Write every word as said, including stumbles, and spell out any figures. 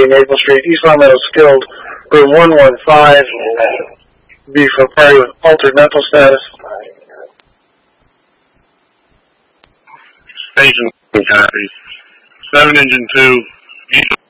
A, Maple Street, East Long Meadow skilled, room one one five, be for a party with altered mental status. Station copies. Seven engine two,